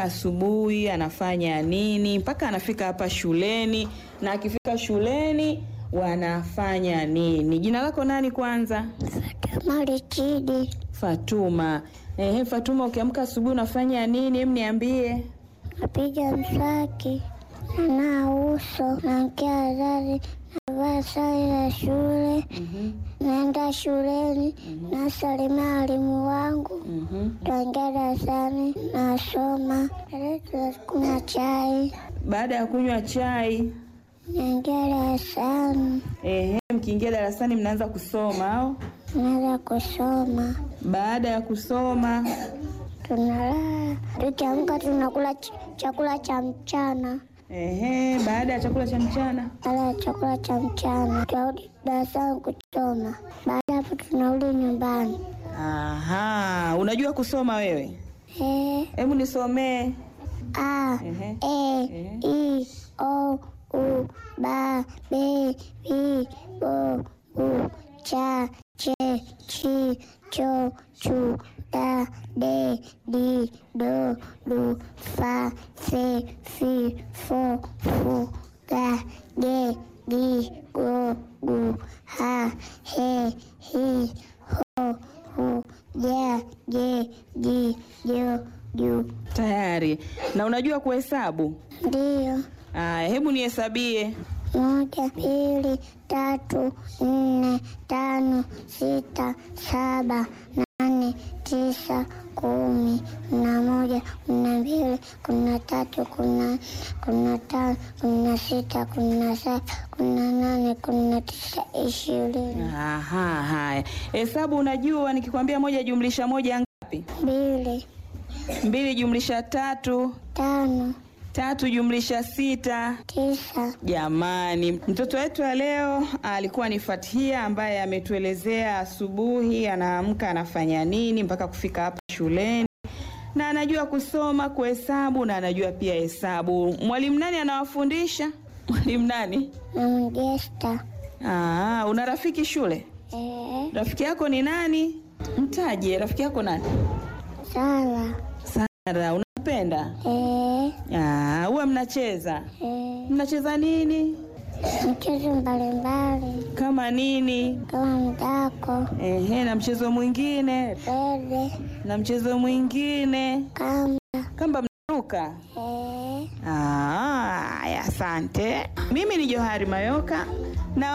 asubuhi anafanya nini mpaka anafika hapa shuleni, na akifika shuleni wanafanya nini. Jina lako nani kwanza? Fatuma Richidi. Fatuma. Fatuma, ukiamka asubuhi unafanya nini? Hem, niambie. Napiga mswaki, nanawa uso, naamkia wazazi, navaa sare ya shule, naenda shuleni, nasalimia walimu wangu, tunaingia darasani, nasoma, tunakunywa chai. Baada ya kunywa chai naingia darasani. Mkiingia darasani mnaanza kusoma au? Tunaanza kusoma. Baada ya kusoma tunalala. Tukiamka tunakula chakula cha mchana. Baada ya chakula cha mchana? Baada ya chakula cha mchana tunarudi darasani kusoma. Baada hapo tunarudi nyumbani. Unajua kusoma wewe? Hebu nisomee. A, E, I, O, U, Ba, Be, Bi, Bo, Bu, Cha, Che, Chi, Cho, Chu, Da, De, Di, Do, Du, Fa, Fe, Fi, Fo, Fu, Ga, Ge, Gi, Go, Gu, Ha, He, Hi, Ho, Hu, Ja, Je, Ji, Jo, Ju. Tayari. Na unajua kuhesabu? Ndio. Hebu nihesabie. 1, 2, 3, 4, 5, 6, 7, 8, 9, 10, 11, 12, 13, 14, 15, 16, 17, 18, 19, 20. Haya. Hesabu unajua nikikwambia 1 jumlisha 1 ngapi? 2. 2 jumlisha 3? 5. 3 jumlisha 6? 9. Jamani, mtoto wetu wa leo alikuwa ni Fathia ambaye ametuelezea asubuhi anaamka anafanya nini mpaka kufika hapa shuleni, na anajua kusoma, kuhesabu, na anajua pia hesabu. Mwalimu nani anawafundisha? Mwalimu nani? Mgesta. Una rafiki shule? Rafiki yako ni nani? Mtaje rafiki yako nani? Sara. Unapenda? Huwa mnacheza? Mnacheza nini? Mchezo mbalimbali. Kama nini? Kama mdako. Na mchezo mwingine? Rede. Na mchezo mwingine? Kamba mnaruka? Asante. Mimi ni Johari Mayoka